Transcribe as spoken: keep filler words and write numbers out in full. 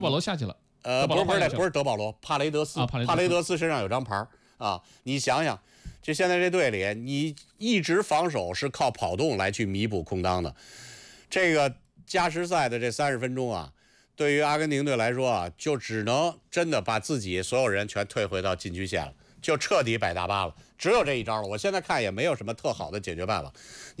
保罗下去了。 呃，不是不是不是德保罗，帕雷德斯， 啊、帕雷德斯帕雷德斯身上有张牌啊。你想想，就现在这队里，你一直防守是靠跑动来去弥补空当的。这个加时赛的这三十分钟啊，对于阿根廷队来说啊，就只能真的把自己所有人全退回到禁区线了，就彻底摆大巴了。只有这一招了。我现在看也没有什么特好的解决办法。